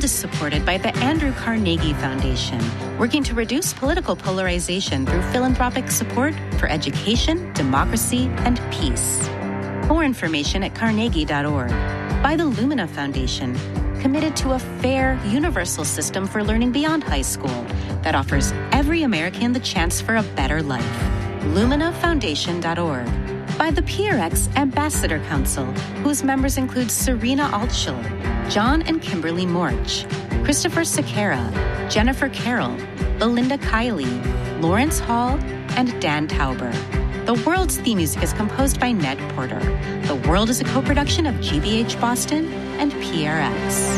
World is supported by the Andrew Carnegie Foundation, working to reduce political polarization through philanthropic support for education, democracy, and peace. More information at carnegie.org. By the Lumina Foundation, committed to a fair, universal system for learning beyond high school that offers every American the chance for a better life. LuminaFoundation.org. By the PRX Ambassador Council, whose members include Serena Altschul, John and Kimberly Morch, Christopher Sequeira, Jennifer Carroll, Belinda Kiley, Lawrence Hall, and Dan Tauber. The World's theme music is composed by Ned Porter. The World is a co-production of GBH Boston and PRX.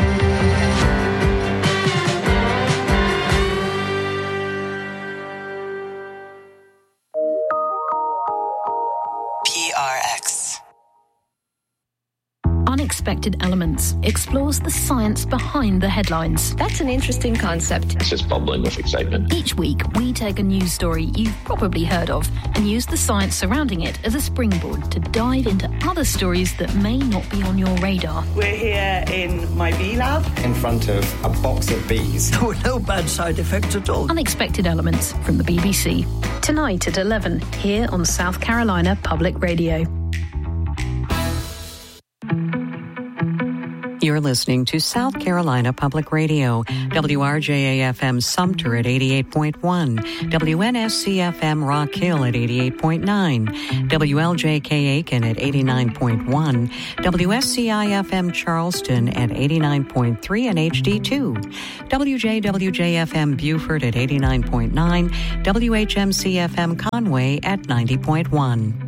Unexpected Elements explores the science behind the headlines. That's an interesting concept. It's just bubbling with excitement. Each week, we take a news story you've probably heard of and use the science surrounding it as a springboard to dive into other stories that may not be on your radar. We're here in my bee lab. In front of a box of bees. There were no bad side effects at all. Unexpected Elements from the BBC. Tonight at 11, here on South Carolina Public Radio. You're listening to South Carolina Public Radio, WRJA-FM Sumter at 88.1, WNSC-FM Rock Hill at 88.9, WLJK Aiken at 89.1, WSCI-FM Charleston at 89.3 and HD2, WJWJ-FM Beaufort at 89.9, WHMC-FM Conway at 90.1.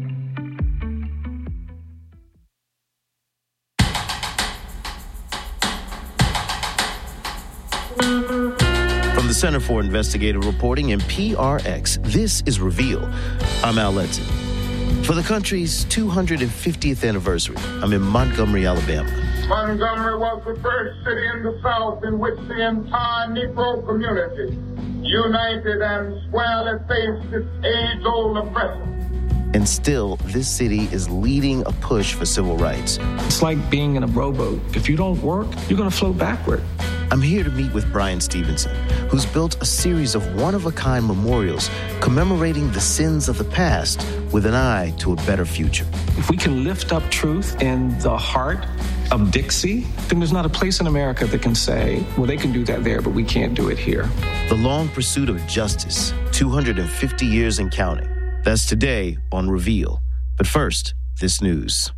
From the Center for Investigative Reporting and PRX, this is Reveal. I'm Al Letson. For the country's 250th anniversary, I'm in Montgomery, Alabama. Montgomery was the first city in the South in which the entire Negro community united and squarely faced its age-old oppressor. And still, this city is leading a push for civil rights. It's like being in a rowboat. If you don't work, you're going to float backward. I'm here to meet with Brian Stevenson, who's built a series of one-of-a-kind memorials commemorating the sins of the past with an eye to a better future. If we can lift up truth in the heart of Dixie, then there's not a place in America that can say, well, they can do that there, but we can't do it here. The long pursuit of justice, 250 years and counting. That's today on Reveal. But first, this news.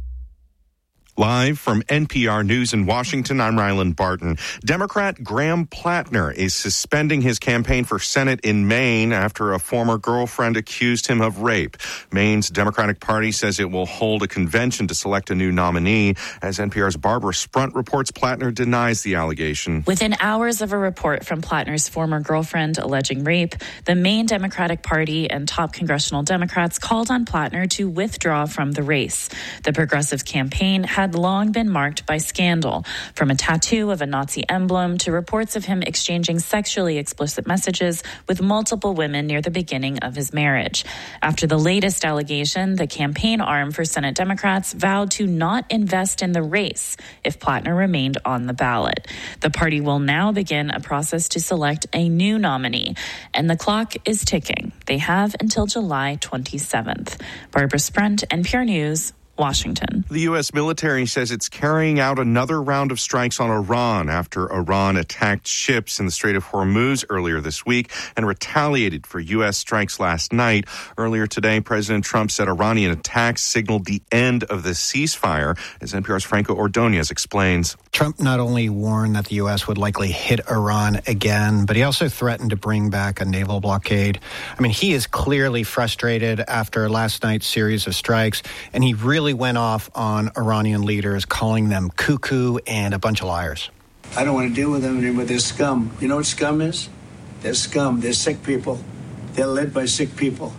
Live from NPR News in Washington, I'm Ryland Barton. Democrat Graham Plattner is suspending his campaign for Senate in Maine after a former girlfriend accused him of rape. Maine's Democratic Party says it will hold a convention to select a new nominee. As NPR's Barbara Sprunt reports, Plattner denies the allegation. Within hours of a report from Plattner's former girlfriend alleging rape, the Maine Democratic Party and top congressional Democrats called on Plattner to withdraw from the race. The Progressive campaign had long been marked by scandal, from a tattoo of a Nazi emblem to reports of him exchanging sexually explicit messages with multiple women near the beginning of his marriage. After the latest allegation, the campaign arm for Senate Democrats vowed to not invest in the race if Plattner remained on the ballot. The party will now begin a process to select a new nominee, and the clock is ticking. They have until July 27th. Barbara Sprunt, NPR News, Washington. The U.S. military says it's carrying out another round of strikes on Iran after Iran attacked ships in the Strait of Hormuz earlier this week and retaliated for U.S. strikes last night. Earlier today, President Trump said Iranian attacks signaled the end of the ceasefire, as NPR's Franco Ordonez explains. Trump not only warned that the U.S. would likely hit Iran again, but he also threatened to bring back a naval blockade. I mean, he is clearly frustrated after last night's series of strikes, and he really went off on Iranian leaders, calling them cuckoo and a bunch of liars. I don't want to deal with them anymore. They're scum. You know what scum is? They're scum. They're sick people. They're led by sick people.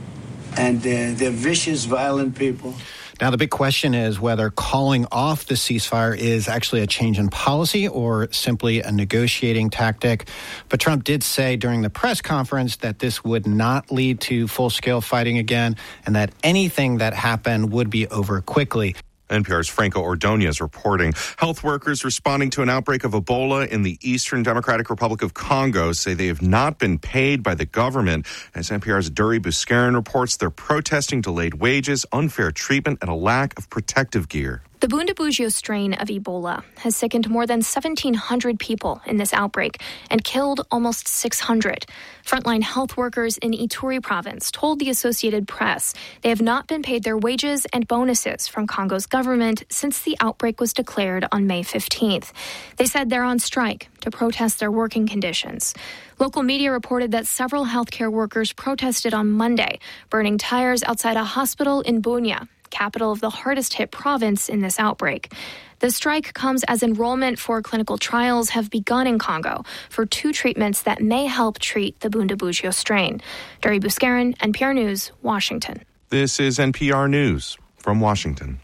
And they're vicious, violent people. Now, the big question is whether calling off the ceasefire is actually a change in policy or simply a negotiating tactic. But Trump did say during the press conference that this would not lead to full-scale fighting again and that anything that happened would be over quickly. NPR's Franco Ordonez reporting. Health workers responding to an outbreak of Ebola in the Eastern Democratic Republic of Congo say they have not been paid by the government. As NPR's Duri Buscarin reports, they're protesting delayed wages, unfair treatment, and a lack of protective gear. The Bundibugyo strain of Ebola has sickened more than 1,700 people in this outbreak and killed almost 600. Frontline health workers in Ituri province told the Associated Press they have not been paid their wages and bonuses from Congo's government since the outbreak was declared on May 15th. They said they're on strike to protest their working conditions. Local media reported that several healthcare workers protested on Monday, burning tires outside a hospital in Bunia, capital of the hardest-hit province in this outbreak. The strike comes as enrollment for clinical trials have begun in Congo for 2 treatments that may help treat the Bundibugyo strain. Duri Buscarin, NPR News, Washington. This is NPR News from Washington.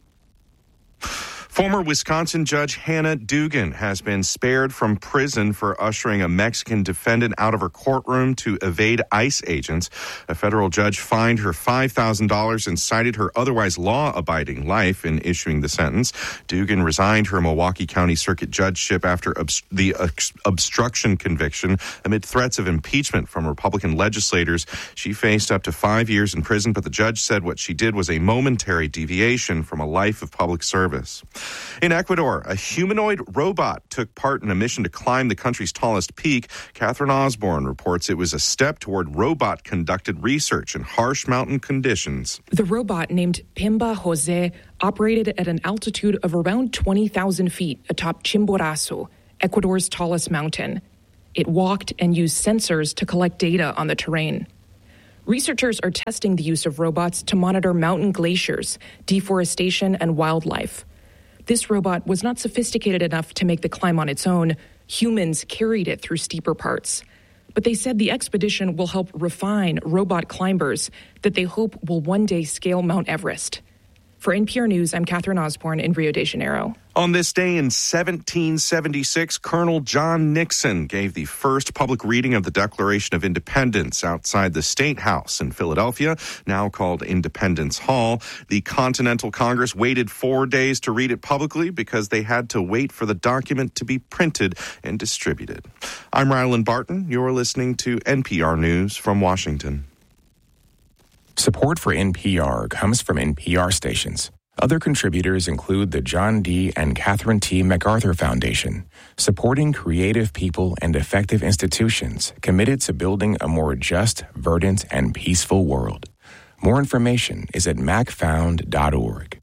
Former Wisconsin Judge Hannah Dugan has been spared from prison for ushering a Mexican defendant out of her courtroom to evade ICE agents. A federal judge fined her $5,000 and cited her otherwise law-abiding life in issuing the sentence. Dugan resigned her Milwaukee County Circuit judgeship after the obstruction conviction amid threats of impeachment from Republican legislators. She faced up to 5 years in prison, but the judge said what she did was a momentary deviation from a life of public service. In Ecuador, a humanoid robot took part in a mission to climb the country's tallest peak. Catherine Osborne reports it was a step toward robot-conducted research in harsh mountain conditions. The robot, named Pimba Jose, operated at an altitude of around 20,000 feet atop Chimborazo, Ecuador's tallest mountain. It walked and used sensors to collect data on the terrain. Researchers are testing the use of robots to monitor mountain glaciers, deforestation, and wildlife. This robot was not sophisticated enough to make the climb on its own. Humans carried it through steeper parts. But they said the expedition will help refine robot climbers that they hope will one day scale Mount Everest. For NPR News, I'm Catherine Osborne in Rio de Janeiro. On this day in 1776, Colonel John Nixon gave the first public reading of the Declaration of Independence outside the State House in Philadelphia, now called Independence Hall. The Continental Congress waited 4 days to read it publicly because they had to wait for the document to be printed and distributed. I'm Rylan Barton. You're listening to NPR News from Washington. Support for NPR comes from NPR stations. Other contributors include the John D. and Catherine T. MacArthur Foundation, supporting creative people and effective institutions committed to building a more just, verdant, and peaceful world. More information is at macfound.org.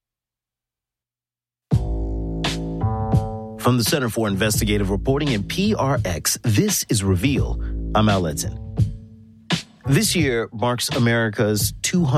From the Center for Investigative Reporting in PRX, this is Reveal. I'm Al Letson. This year marks America's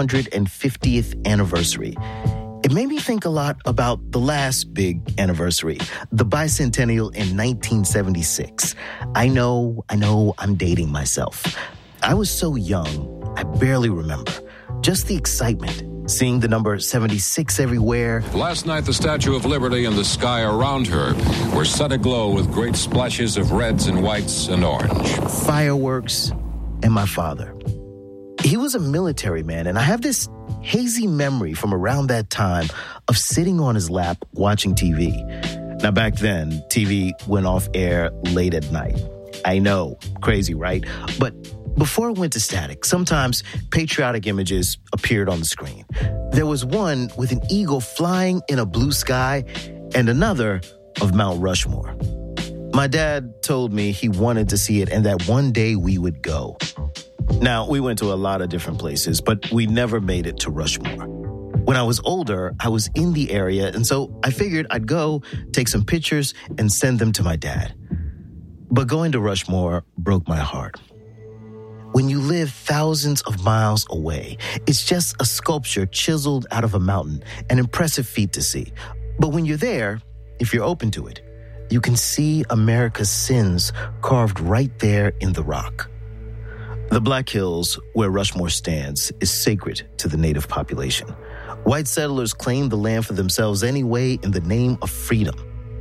250th anniversary. It made me think a lot about the last big anniversary, the bicentennial in 1976. I know, I'm dating myself. I was so young, I barely remember. Just the excitement, seeing the number 76 everywhere. Last night, the Statue of Liberty and the sky around her were set aglow with great splashes of reds and whites and orange. Fireworks. And my father. He was a military man, and I have this hazy memory from around that time of sitting on his lap watching TV. Now, back then, TV went off air late at night. I know, crazy, right? But before it went to static, sometimes patriotic images appeared on the screen. There was one with an eagle flying in a blue sky and another of Mount Rushmore. My dad told me he wanted to see it and that one day we would go. Now, we went to a lot of different places, but we never made it to Rushmore. When I was older, I was in the area, and so I figured I'd go, take some pictures, and send them to my dad. But going to Rushmore broke my heart. When you live thousands of miles away, it's just a sculpture chiseled out of a mountain, an impressive feat to see. But when you're there, if you're open to it, you can see America's sins carved right there in the rock. The Black Hills, where Rushmore stands, is sacred to the native population. White settlers claimed the land for themselves anyway in the name of freedom.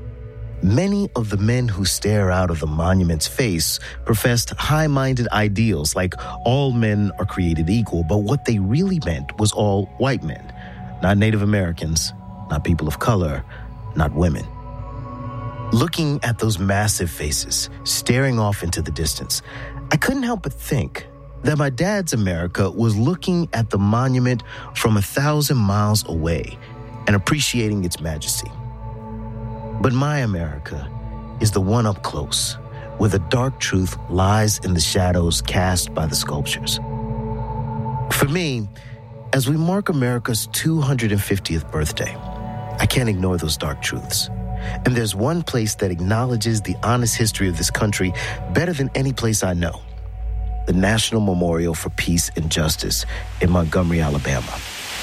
Many of the men who stare out of the monument's face professed high-minded ideals like all men are created equal, but what they really meant was all white men, not Native Americans, not people of color, not women. Looking at those massive faces, staring off into the distance, I couldn't help but think that my dad's America was looking at the monument from 1,000 miles away and appreciating its majesty. But my America is the one up close, where the dark truth lies in the shadows cast by the sculptures. For me, as we mark America's 250th birthday, I can't ignore those dark truths. And there's one place that acknowledges the honest history of this country better than any place I know: the National Memorial for Peace and Justice in Montgomery, Alabama.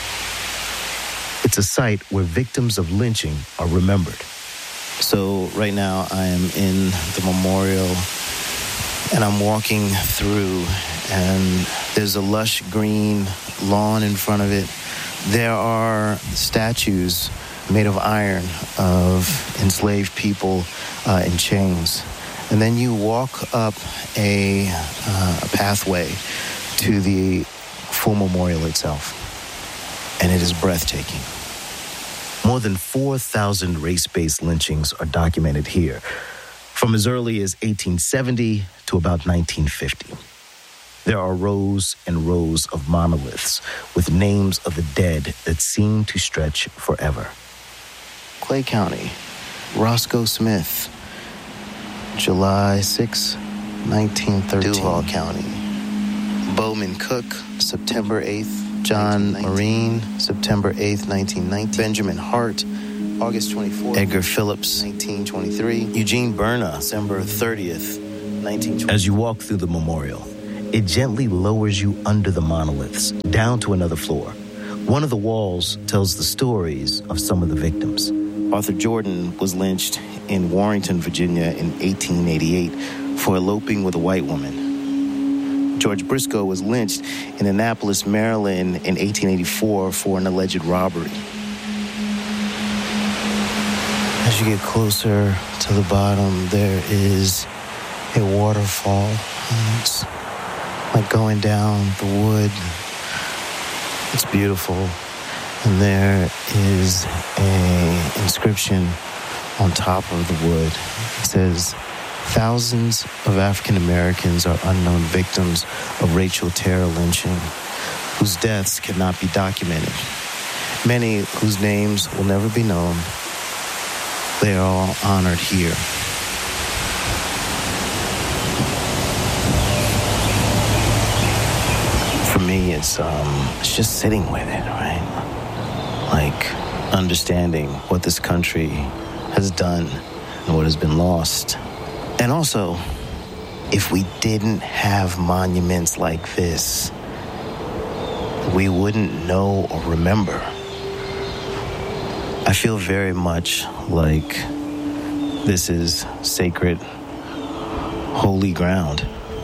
It's a site where victims of lynching are remembered. So right now I am in the memorial and I'm walking through, and there's a lush green lawn in front of it. There are statues made of iron of enslaved people in chains. And then you walk up a pathway to the full memorial itself, and it is breathtaking. More than 4,000 race-based lynchings are documented here, from as early as 1870 to about 1950. There are rows and rows of monoliths with names of the dead that seem to stretch forever. Clay County, Roscoe Smith, July 6, 1913. Duval County, Bowman Cook, September 8th. John Marine, September 8th, 1919. Benjamin Hart, August 24th. Edgar Phillips, 1923. Eugene Berna, December 30th, 1920. As you walk through the memorial, it gently lowers you under the monoliths, down to another floor. One of the walls tells the stories of some of the victims. Arthur Jordan was lynched in Warrenton, Virginia in 1888 for eloping with a white woman. George Briscoe was lynched in Annapolis, Maryland in 1884 for an alleged robbery. As you get closer to the bottom, there is a waterfall. It's like going down the wood. It's beautiful. And there is an inscription on top of the wood. It says, "Thousands of African Americans are unknown victims of racial terror lynching, whose deaths cannot be documented. Many whose names will never be known. They are all honored here." For me, it's just sitting with it, right? Like understanding what this country has done and what has been lost. And also, if we didn't have monuments like this, we wouldn't know or remember. I feel very much like this is sacred, holy ground.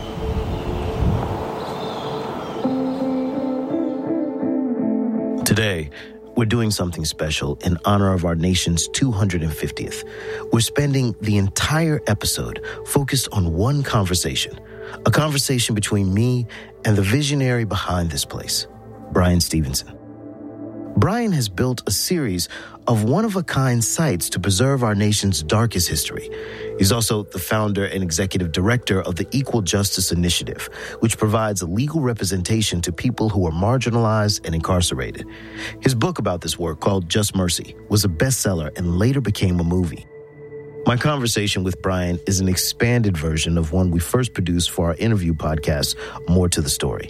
Today, we're doing something special in honor of our nation's 250th. We're spending the entire episode focused on one conversation, a conversation between me and the visionary behind this place, Bryan Stevenson. Bryan has built a series of one-of-a-kind sites to preserve our nation's darkest history. He's also the founder and executive director of the Equal Justice Initiative, which provides legal representation to people who are marginalized and incarcerated. His book about this work, called Just Mercy, was a bestseller and later became a movie. My conversation with Bryan is an expanded version of one we first produced for our interview podcast, More to the Story.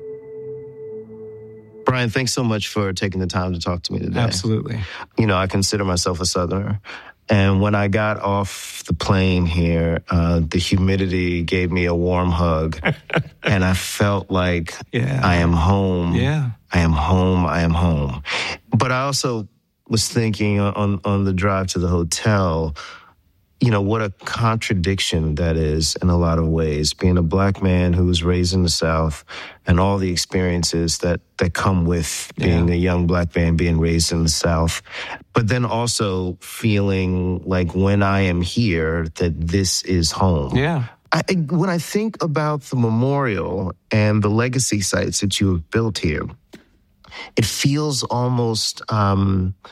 Bryan, thanks so much for taking the time to talk to me today. Absolutely. You know, I consider myself a Southerner. And when I got off the plane here, the humidity gave me a warm hug. And I felt like I am home. Yeah. I am home. I am home. But I also was thinking on the drive to the hotel, you know, what a contradiction that is in a lot of ways. Being a black man who was raised in the South and all the experiences that come with being a young black man being raised in the South. But then also feeling like when I am here, that this is home. Yeah. When I think about the memorial and the legacy sites that you have built here, it feels almost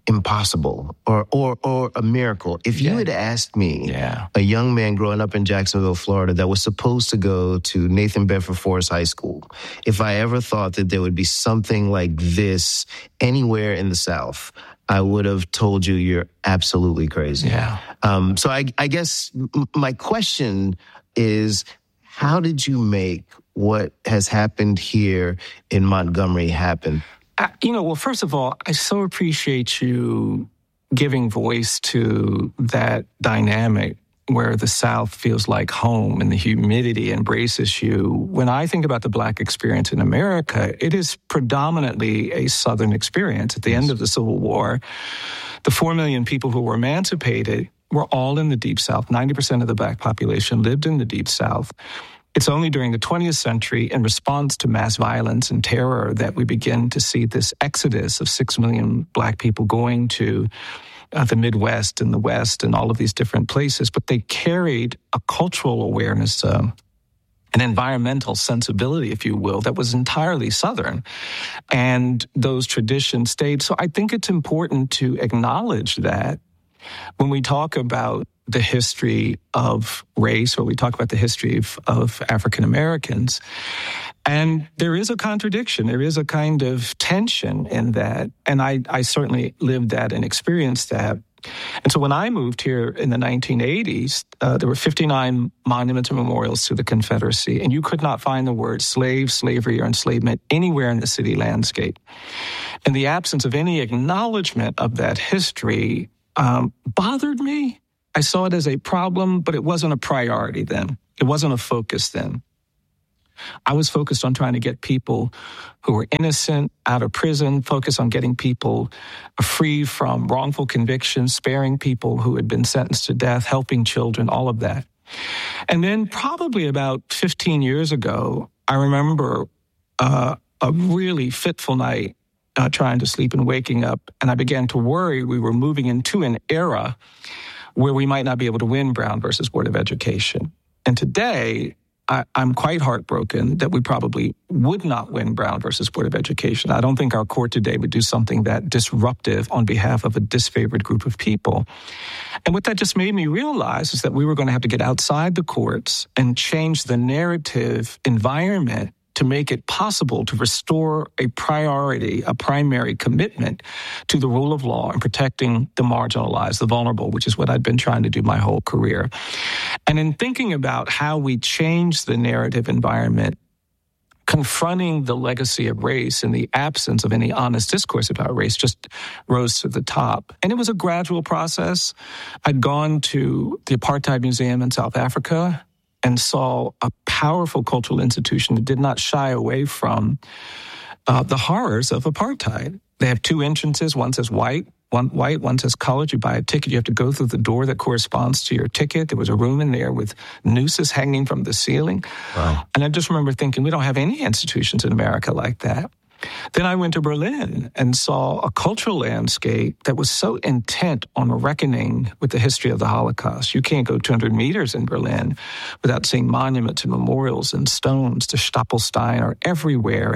impossible or a miracle. If you had asked me, a young man growing up in Jacksonville, Florida, that was supposed to go to Nathan Bedford Forrest High School, if I ever thought that there would be something like this anywhere in the South, I would have told you you're absolutely crazy. So I guess my question is, how did you make what has happened here in Montgomery happen? Well, first of all, I so appreciate you giving voice to that dynamic where the South feels like home and the humidity embraces you. When I think about the Black experience in America, it is predominantly a Southern experience. At the end of the Civil War, the 4 million people who were emancipated were all in the Deep South. 90% of the Black population lived in the Deep South. It's only during the 20th century, in response to mass violence and terror, that we begin to see this exodus of 6 million Black people going to the Midwest and the West and all of these different places. But they carried a cultural awareness, an environmental sensibility, if you will, that was entirely Southern. And those traditions stayed. So I think it's important to acknowledge that when we talk about the history of race, or we talk about the history of African Americans. And there is a contradiction. There is a kind of tension in that. And I certainly lived that and experienced that. And so when I moved here in the 1980s, there were 59 monuments and memorials to the Confederacy, and you could not find the words slave, slavery, or enslavement anywhere in the city landscape. And the absence of any acknowledgement of that history bothered me. I saw it as a problem, but it wasn't a priority then. It wasn't a focus then. I was focused on trying to get people who were innocent out of prison, focused on getting people free from wrongful convictions, sparing people who had been sentenced to death, helping children, all of that. And then probably about 15 years ago, I remember a really fitful night trying to sleep and waking up, and I began to worry we were moving into an era where we might not be able to win Brown versus Board of Education. And today, I'm quite heartbroken that we probably would not win Brown versus Board of Education. I don't think our court today would do something that disruptive on behalf of a disfavored group of people. And what that just made me realize is that we were going to have to get outside the courts and change the narrative environment to make it possible to restore a primary commitment to the rule of law and protecting the marginalized, the vulnerable, which is what I'd been trying to do my whole career. And in thinking about how we change the narrative environment, confronting the legacy of race in the absence of any honest discourse about race just rose to the top. And it was a gradual process. I'd gone to the Apartheid Museum in South Africa and saw a powerful cultural institution that did not shy away from the horrors of apartheid. They have two entrances. One says white, one says colored. You buy a ticket. You have to go through the door that corresponds to your ticket. There was a room in there with nooses hanging from the ceiling. Wow. And I just remember thinking, we don't have any institutions in America like that. Then I went to Berlin and saw a cultural landscape that was so intent on reckoning with the history of the Holocaust. You can't go 200 meters in Berlin without seeing monuments and memorials and stones to Stapelstein are everywhere.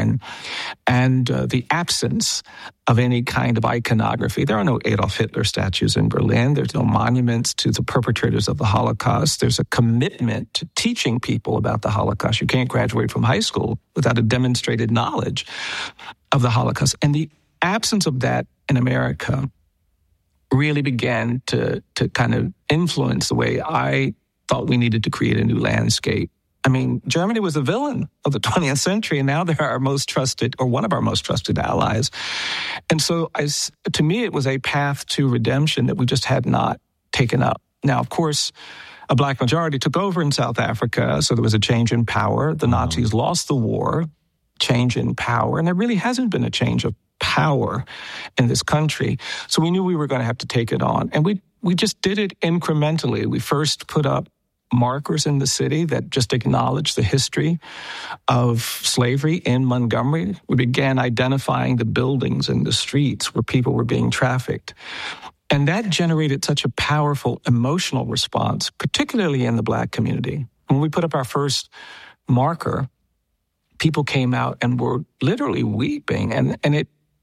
And the absence of any kind of iconography. There are no Adolf Hitler statues in Berlin. There's no monuments to the perpetrators of the Holocaust. There's a commitment to teaching people about the Holocaust. You can't graduate from high school without a demonstrated knowledge of the Holocaust. And the absence of that in America really began to kind of influence the way I thought we needed to create a new landscape. I mean, Germany was the villain of the 20th century, and now they're our most trusted, or one of our most trusted allies. And so to me, it was a path to redemption that we just had not taken up. Now, of course, a black majority took over in South Africa, so there was a change in power. The Nazis lost the war, change in power, and there really hasn't been a change of power in this country. So we knew we were going to have to take it on. And we just did it incrementally. We first put up markers in the city that just acknowledged the history of slavery in Montgomery. We began identifying the buildings and the streets where people were being trafficked. And that generated such a powerful emotional response, particularly in the Black community. When we put up our first marker, people came out and were literally weeping. And it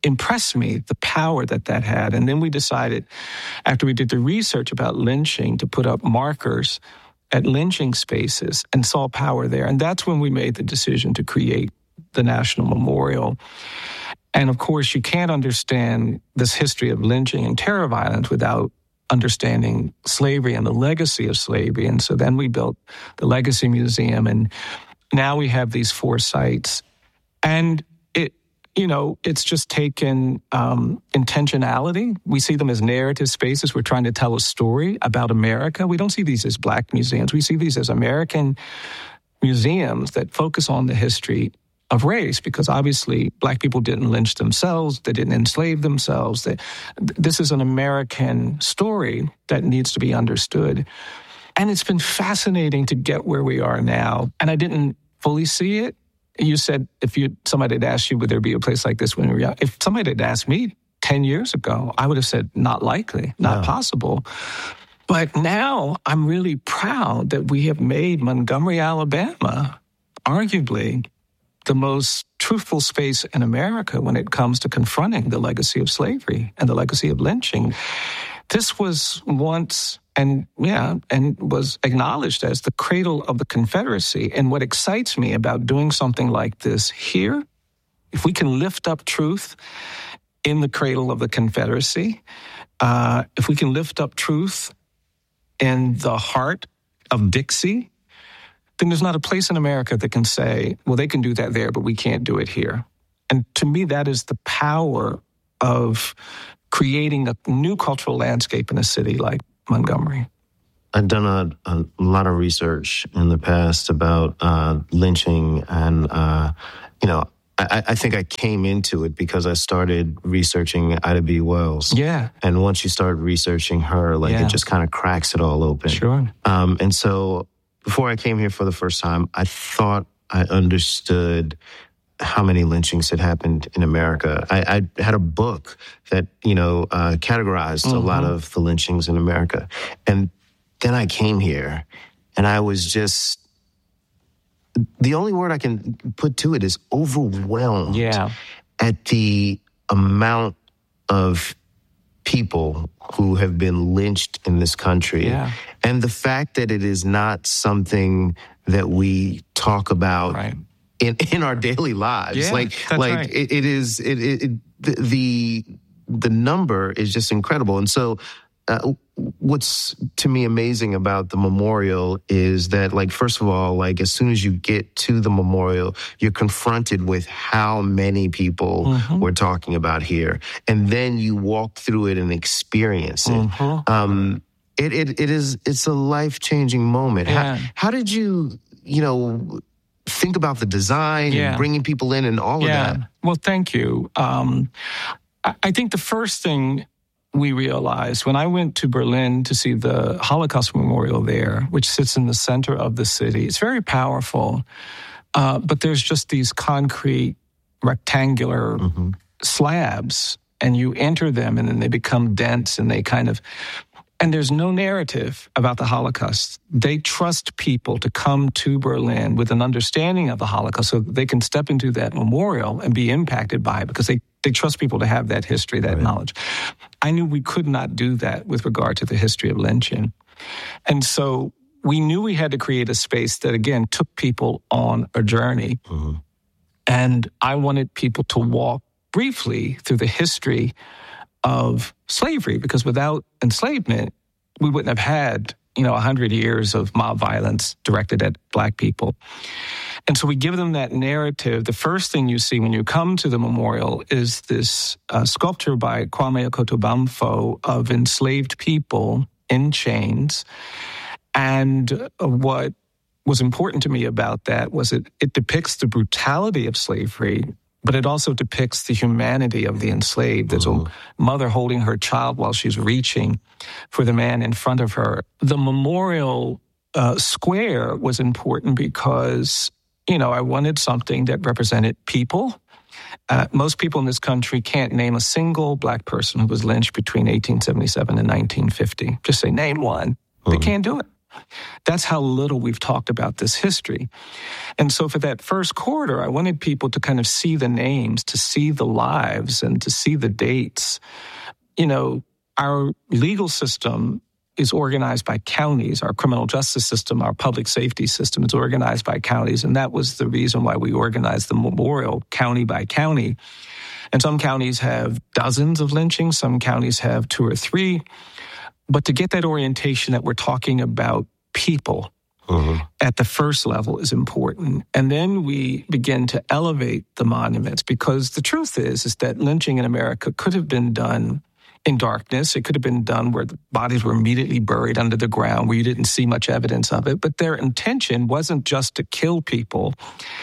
impressed me, the power that had. And then we decided, after we did the research about lynching, to put up markers at lynching spaces and saw power there. And that's when we made the decision to create the National Memorial. And of course, you can't understand this history of lynching and terror violence without understanding slavery and the legacy of slavery. And so then we built the Legacy Museum, and now we have these 4 sites. And it's just taken intentionality. We see them as narrative spaces. We're trying to tell a story about America. We don't see these as Black museums. We see these as American museums that focus on the history of race, because obviously Black people didn't lynch themselves. They didn't enslave themselves. This is an American story that needs to be understood. And it's been fascinating to get where we are now. And I didn't fully see it. You said somebody had asked you, would there be a place like this when we were young? If somebody had asked me 10 years ago, I would have said, not likely, not possible. But now I'm really proud that we have made Montgomery, Alabama, arguably the most truthful space in America when it comes to confronting the legacy of slavery and the legacy of lynching. This was once and was acknowledged as the cradle of the Confederacy. And what excites me about doing something like this here, if we can lift up truth in the cradle of the Confederacy, if we can lift up truth in the heart of Dixie, then there's not a place in America that can say, well, they can do that there, but we can't do it here. And to me, that is the power of creating a new cultural landscape in a city like Montgomery. I've done a lot of research in the past about lynching, and I think I came into it because I started researching Ida B. Wells. Yeah. And once you start researching her, it just kind of cracks it all open. Sure. And so before I came here for the first time, I thought I understood how many lynchings had happened in America. I had a book that, categorized a lot of the lynchings in America. And then I came here, and I was just, the only word I can put to it is overwhelmed at the amount of people who have been lynched in this country. Yeah. And the fact that it is not something that we talk about in our daily lives. Yeah, right. It is the number is just incredible. And so what's to me amazing about the memorial is that, first of all, as soon as you get to the memorial, you're confronted with how many people we're talking about here. And then you walk through it and experience it. It's a life-changing moment. Yeah. How did you, think about the design and bringing people in and all of that? Well, thank you. I think the first thing we realized when I went to Berlin to see the Holocaust Memorial there, which sits in the center of the city, it's very powerful, but there's just these concrete rectangular slabs, and you enter them and then they become dense and they and there's no narrative about the Holocaust. They trust people to come to Berlin with an understanding of the Holocaust so that they can step into that memorial and be impacted by it, because they trust people to have that history, that knowledge. I knew we could not do that with regard to the history of lynching. And so we knew we had to create a space that, again, took people on a journey. And I wanted people to walk briefly through the history of slavery, because without enslavement, we wouldn't have had, 100 years of mob violence directed at Black people. And so we give them that narrative. The first thing you see when you come to the memorial is this sculpture by Kwame Okotobamfo of enslaved people in chains. And what was important to me about that was it depicts the brutality of slavery, but it also depicts the humanity of the enslaved. There's a mother holding her child while she's reaching for the man in front of her. The memorial square was important because, I wanted something that represented people. Most people in this country can't name a single Black person who was lynched between 1877 and 1950. Just say, name one. They can't do it. That's how little we've talked about this history. And so for that first quarter, I wanted people to kind of see the names, to see the lives, and to see the dates. You know, our legal system is organized by counties. Our criminal justice system, our public safety system is organized by counties. And that was the reason why we organized the memorial county by county. And some counties have dozens of lynchings. Some counties have 2 or 3. But to get that orientation that we're talking about people at the first level is important. And then we begin to elevate the monuments, because the truth is that lynching in America could have been done in darkness. It could have been done where the bodies were immediately buried under the ground, where you didn't see much evidence of it. But their intention wasn't just to kill people.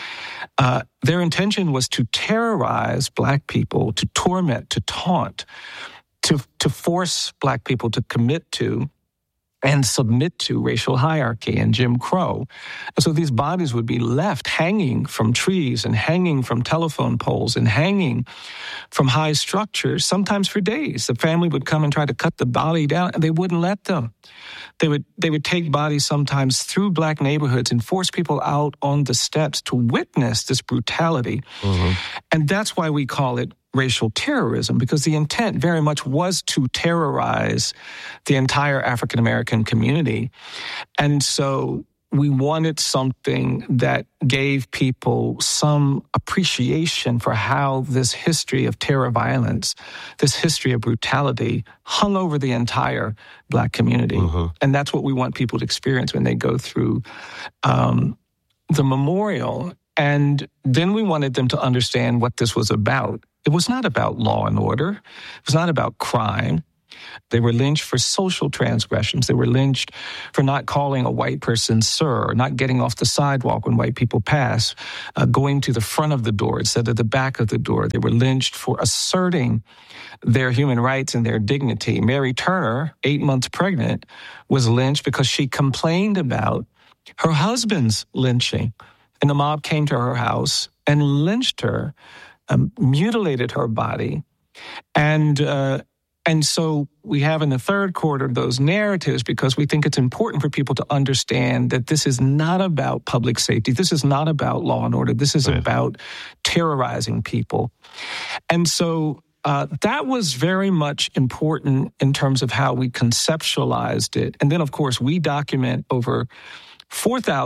Their intention was to terrorize Black people, to torment, to taunt, to force Black people to commit to and submit to racial hierarchy and Jim Crow. And so these bodies would be left hanging from trees and hanging from telephone poles and hanging from high structures, sometimes for days. The family would come and try to cut the body down, and they wouldn't let them. They would take bodies sometimes through Black neighborhoods and force people out on the steps to witness this brutality. And that's why we call it racial terrorism, because the intent very much was to terrorize the entire African American community. And so we wanted something that gave people some appreciation for how this history of terror violence, this history of brutality, hung over the entire Black community. And that's what we want people to experience when they go through the memorial. And then we wanted them to understand what this was about. It was not about law and order. It was not about crime. They were lynched for social transgressions. They were lynched for not calling a white person sir, or not getting off the sidewalk when white people pass, going to the front of the door instead of the back of the door. They were lynched for asserting their human rights and their dignity. Mary Turner, 8 months pregnant, was lynched because she complained about her husband's lynching. And the mob came to her house and lynched her, mutilated her body. And so we have in the third quarter those narratives, because we think it's important for people to understand that this is not about public safety. This is not about law and order. This is about terrorizing people. And so that was very much important in terms of how we conceptualized it. And then, of course, we document over 4,000